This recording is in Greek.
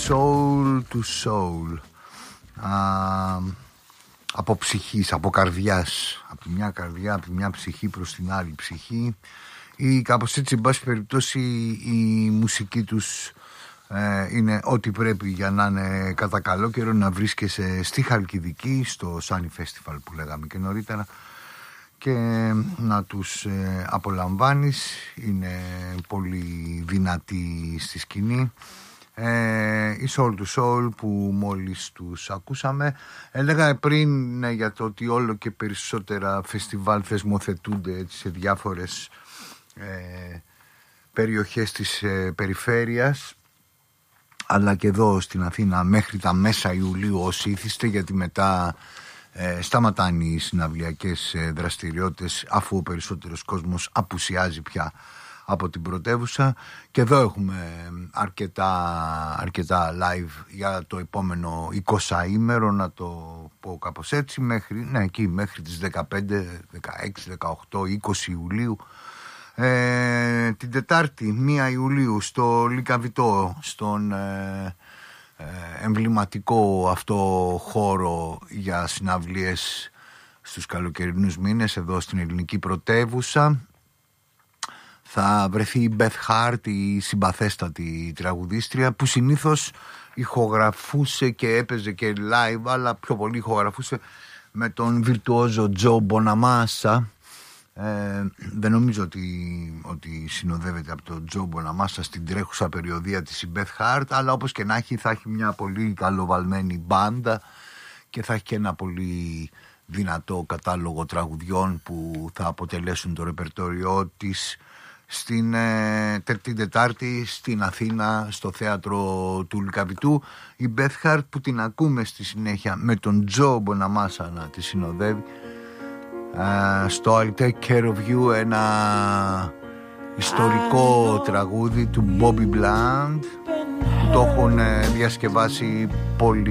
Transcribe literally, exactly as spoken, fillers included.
soul to soul. Α, από ψυχής, από καρδιάς, από τη μια καρδιά, από τη μια ψυχή προς την άλλη ψυχή, ή κάπως έτσι, εν πάση περιπτώσει, η μουσική τους ε, είναι ό,τι πρέπει για να είναι κατά καλό καιρό, να βρίσκεσαι στη Χαλκιδική, στο Sunny Festival που λέγαμε και νωρίτερα, και να τους ε, απολαμβάνεις. Είναι πολύ δυνατή στη σκηνή. Ε, η Soul to Soul που μόλις τους ακούσαμε. Έλεγα πριν ναι, για το ότι όλο και περισσότερα φεστιβάλ θεσμοθετούνται έτσι, σε διάφορες ε, περιοχές της ε, περιφέρειας, αλλά και εδώ στην Αθήνα μέχρι τα μέσα Ιουλίου όσοι ήθιστε, γιατί μετά ε, σταματάνε οι συναυλιακές ε, δραστηριότητες, αφού ο περισσότερος κόσμος απουσιάζει πια από την πρωτεύουσα. Και εδώ έχουμε αρκετά, αρκετά live για το επόμενο εικοσαήμερο, να το πω κάπως έτσι, μέχρι, ναι, εκεί, μέχρι τις δεκαπέντε, δεκαέξι, δεκαοκτώ, είκοσι Ιουλίου. Ε, την Τετάρτη πρώτη Ιουλίου στο Λυκαβητό, στον ε, ε, εμβληματικό αυτό χώρο για συναυλίες στους καλοκαιρινούς μήνες εδώ στην ελληνική πρωτεύουσα, θα βρεθεί η Beth Hart, η συμπαθέστατη τραγουδίστρια, που συνήθως ηχογραφούσε και έπαιζε και live, αλλά πιο πολύ ηχογραφούσε με τον βιρτουόζο Τζο Μποναμάσα. Ε, δεν νομίζω ότι, ότι συνοδεύεται από τον Τζο Μποναμάσα στην τρέχουσα περιοδία της η Beth Hart, αλλά όπως και να έχει θα έχει μια πολύ καλοβαλμένη μπάντα και θα έχει και ένα πολύ δυνατό κατάλογο τραγουδιών που θα αποτελέσουν το ρεπερτόριό της στην, ε, την Τετάρτη στην Αθήνα στο θέατρο του Λυκαβητού. Η Beth Hart που την ακούμε στη συνέχεια με τον Τζο Μποναμάσα να τη συνοδεύει uh, στο I'll Take Care of You, ένα ιστορικό τραγούδι του Bobby Bland που το έχουν διασκευάσει πολύ